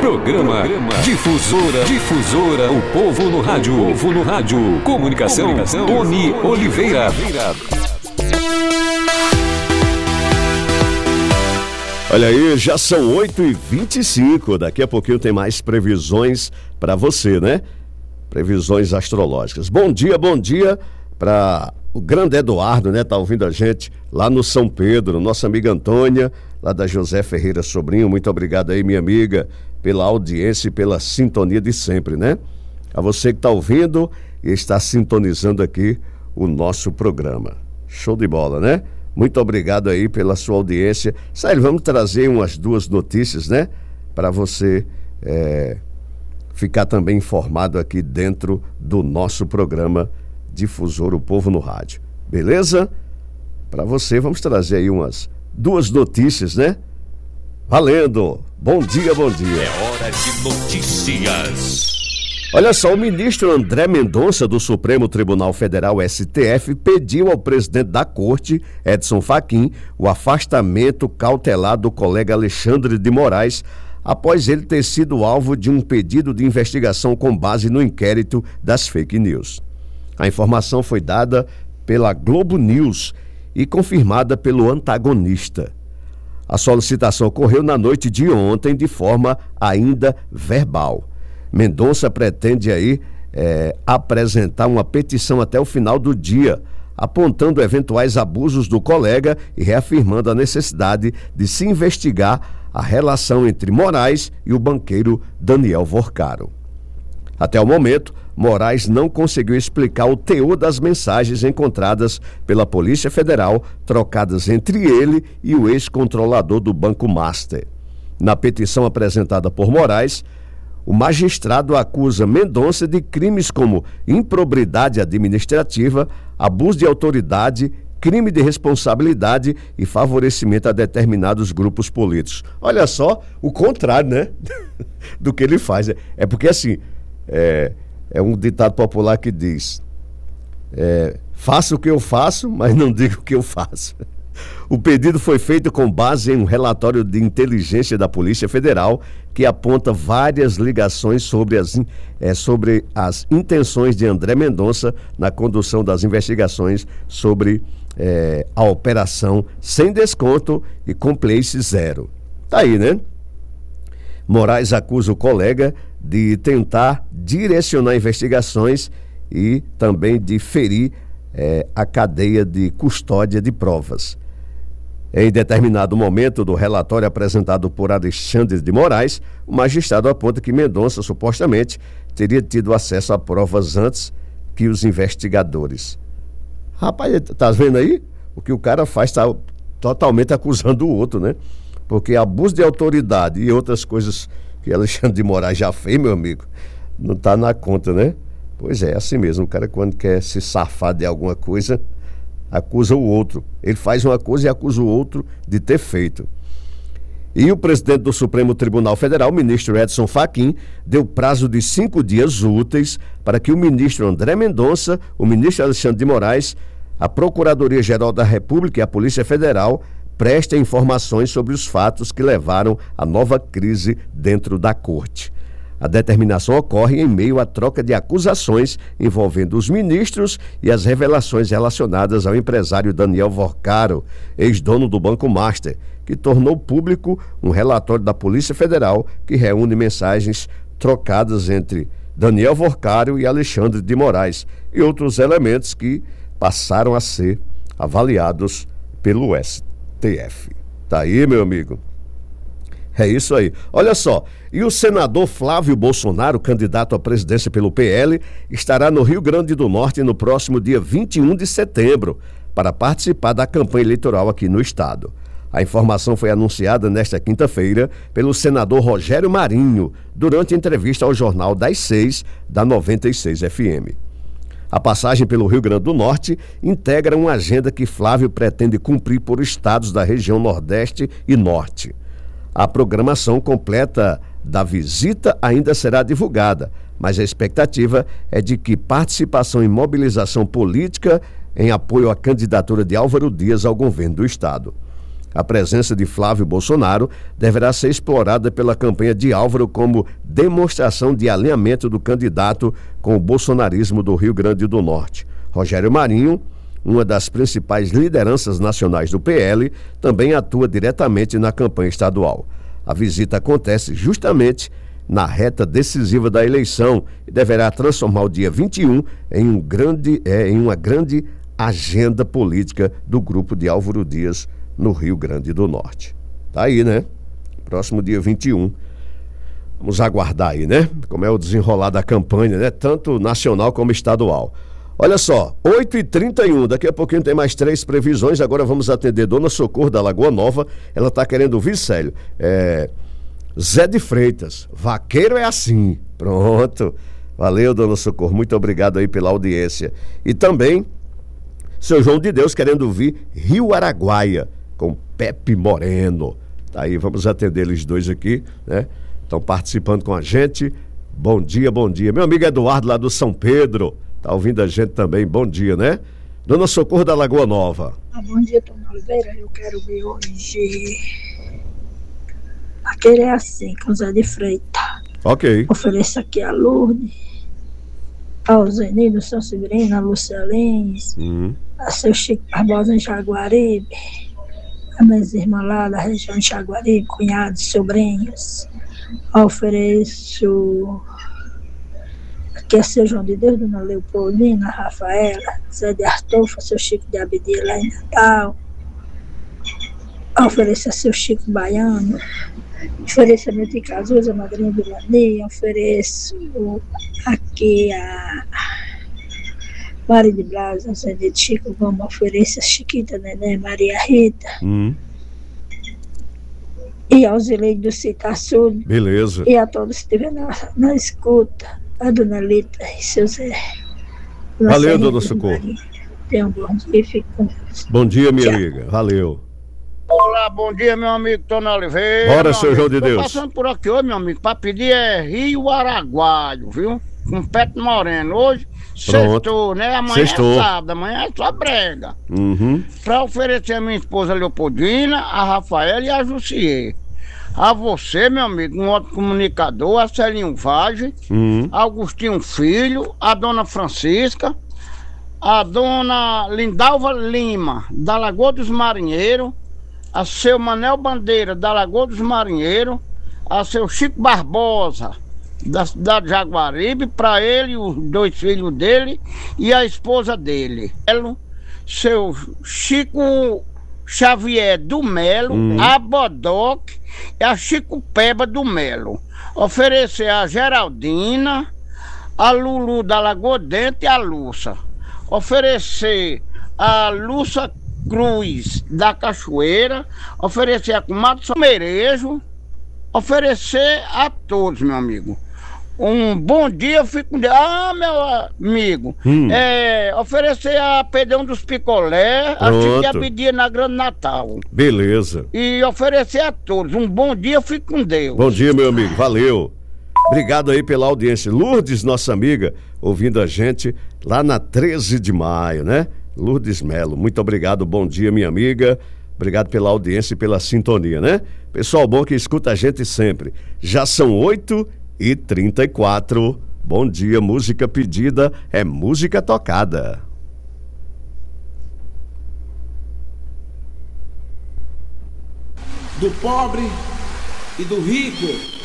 Programa Difusora, o povo no rádio. Comunicação, Tony Oliveira. Olha aí, já são 8h25, daqui a pouquinho tem mais previsões para você, né? Previsões astrológicas. Bom dia para o grande Eduardo, né? Tá ouvindo a gente lá no São Pedro, nossa amiga Antônia, lá da José Ferreira Sobrinho. Muito obrigado aí, minha amiga, pela audiência e pela sintonia de sempre, né? A você que tá ouvindo e está sintonizando aqui o nosso programa. Show de bola, né? Muito obrigado aí pela sua audiência. Sério, vamos trazer umas duas notícias, né? Para você ficar também informado aqui dentro do nosso programa Difusor, o Povo no Rádio. Beleza? Para você, vamos trazer aí umas duas notícias, né? Valendo! Bom dia. É hora de notícias. Olha só, o ministro André Mendonça, do Supremo Tribunal Federal, STF, pediu ao presidente da Corte, Edson Fachin, o afastamento cautelar do colega Alexandre de Moraes, após ele ter sido alvo de um pedido de investigação com base no inquérito das fake news. A informação foi dada pela Globo News e confirmada pelo antagonista. A solicitação ocorreu na noite de ontem de forma ainda verbal. Mendonça pretende aí apresentar uma petição até o final do dia, apontando eventuais abusos do colega e reafirmando a necessidade de se investigar a relação entre Moraes e o banqueiro Daniel Vorcaro. Até o momento, Moraes não conseguiu explicar o teor das mensagens encontradas pela Polícia Federal, trocadas entre ele e o ex-controlador do Banco Master. Na petição apresentada por Moraes, o magistrado acusa Mendonça de crimes como improbidade administrativa, abuso de autoridade, crime de responsabilidade e favorecimento a determinados grupos políticos. Olha só, o contrário, né? do que ele faz. É porque assim, é um ditado popular que diz: faça o que eu faço, mas não diga o que eu faço. O pedido foi feito com base em um relatório de inteligência da Polícia Federal que aponta várias ligações sobre as intenções de André Mendonça na condução das investigações sobre a operação sem desconto e compliance zero. Tá aí, né? Moraes acusa o colega de tentar direcionar investigações e também de ferir a cadeia de custódia de provas. Em determinado momento do relatório apresentado por Alexandre de Moraes, o magistrado aponta que Mendonça supostamente teria tido acesso a provas antes que os investigadores. Rapaz, tá vendo aí? O que o cara faz está totalmente acusando o outro, né? Porque abuso de autoridade e outras coisas que Alexandre de Moraes já fez, meu amigo, não tá na conta, né? Pois é assim mesmo, o cara quando quer se safar de alguma coisa, acusa o outro. Ele faz uma coisa e acusa o outro de ter feito. E o presidente do Supremo Tribunal Federal, o ministro Edson Fachin, deu prazo de 5 dias úteis para que o ministro André Mendonça, o ministro Alexandre de Moraes, a Procuradoria-Geral da República e a Polícia Federal prestem informações sobre os fatos que levaram à nova crise dentro da Corte. A determinação ocorre em meio à troca de acusações envolvendo os ministros e as revelações relacionadas ao empresário Daniel Vorcaro, ex-dono do Banco Master, que tornou público um relatório da Polícia Federal que reúne mensagens trocadas entre Daniel Vorcaro e Alexandre de Moraes e outros elementos que passaram a ser avaliados pelo STF. Tá aí, meu amigo? É isso aí. Olha só, e o senador Flávio Bolsonaro, candidato à presidência pelo PL, estará no Rio Grande do Norte no próximo dia 21 de setembro para participar da campanha eleitoral aqui no estado. A informação foi anunciada nesta quinta-feira pelo senador Rogério Marinho durante entrevista ao Jornal das 6 da 96 FM. A passagem pelo Rio Grande do Norte integra uma agenda que Flávio pretende cumprir por estados da região Nordeste e Norte. A programação completa da visita ainda será divulgada, mas a expectativa é de que participação em mobilização política em apoio à candidatura de Álvaro Dias ao governo do estado. A presença de Flávio Bolsonaro deverá ser explorada pela campanha de Álvaro como demonstração de alinhamento do candidato com o bolsonarismo do Rio Grande do Norte. Rogério Marinho, uma das principais lideranças nacionais do PL, também atua diretamente na campanha estadual. A visita acontece justamente na reta decisiva da eleição e deverá transformar o dia 21 em uma grande agenda política do grupo de Álvaro Dias no Rio Grande do Norte. Tá aí, né? Próximo dia 21. Vamos aguardar aí, né? Como é o desenrolar da campanha, né? Tanto nacional como estadual. Olha só, 8h31, daqui a pouquinho tem mais 3 previsões. Agora vamos atender Dona Socorro da Lagoa Nova. Ela tá querendo ouvir, Célio. Zé de Freitas, vaqueiro é assim. Pronto. Valeu, Dona Socorro. Muito obrigado aí pela audiência. E também seu João de Deus querendo ouvir Rio Araguaia com Pepe Moreno. Tá aí, vamos atender eles dois aqui, né? Estão participando com a gente. Bom dia, bom dia. Meu amigo Eduardo lá do São Pedro, tá ouvindo a gente também. Bom dia, né? Dona Socorro da Lagoa Nova. Bom dia, Dona Oliveira. Eu quero ver hoje Vaqueiro é assim, com Zé de Freitas. Ok. Ofereço aqui a Lourdes, ao Zenildo, São Severino, a Lúcia Lins, a seu Chico Barbosa em Jaguaribe, a minhas irmãs lá da região de Jaguaribe, cunhados, sobrinhos. Ofereço aqui a seu João de Deus, Dona Leopoldina, a Rafaela, Zé de Artofa, seu Chico de Abidia lá em Natal. Ofereço a seu Chico Baiano, ofereço a Nete Casuza, a Madrinha Vilani, ofereço aqui a Mari de Blas, a Zé de Chico, vamos oferecer a Chiquita, Neném, Maria Rita. E aos eleitos do Citaçudo. Beleza. E a todos que estiverem na escuta, a Dona Lita e seu Zé. Valeu, Dona Socorro. Tenham um bom dia e fique com Deus. Bom dia, minha amiga. Valeu. Olá, bom dia, meu amigo Tony Oliveira. Bora, seu João de Deus. Tô passando por aqui hoje, meu amigo, pra pedir Rio Araguaio, viu? Com Pepe Moreno. Hoje, sextou, né? Amanhã Sextou. é sábado, amanhã é só brega. Pra oferecer a minha esposa Leopoldina, a Rafaela e a Jussier. A você, meu amigo, um outro comunicador, a Celinho Vage, Augustinho Filho, a Dona Francisca, a Dona Lindalva Lima, da Lagoa dos Marinheiros, a seu Manel Bandeira, da Lagoa dos Marinheiros, a seu Chico Barbosa, da cidade de Jaguaribe, para ele, os 2 filhos dele e a esposa dele. Seu Chico Xavier do Melo, a Bodoc e a Chico Peba do Melo. Oferecer a Geraldina, a Lulu da Lagoa Dente e a Lúcia. Oferecer a Lúcia Cruz da Cachoeira, oferecer a comadre Somerejo, oferecer a todos, meu amigo. Um bom dia, fico com Deus. Ah, meu amigo, oferecer a Pedrão dos Picolé, a Chique Abidia na Grande Natal. Beleza. E oferecer a todos. Um bom dia, fico com Deus. Bom dia, meu amigo. Valeu. Obrigado aí pela audiência. Lourdes, nossa amiga, ouvindo a gente lá na 13 de maio, né? Lourdes Melo, muito obrigado, bom dia, minha amiga. Obrigado pela audiência e pela sintonia, né? Pessoal bom que escuta a gente sempre. Já são 8h34. Bom dia, música pedida é música tocada. Do pobre e do rico,